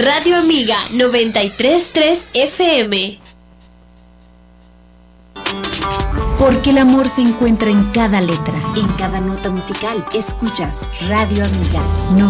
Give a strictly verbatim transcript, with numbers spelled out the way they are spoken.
Radio Amiga noventa y tres punto tres F M. Porque el amor se encuentra en cada letra, en cada nota musical. Escuchas Radio Amiga. No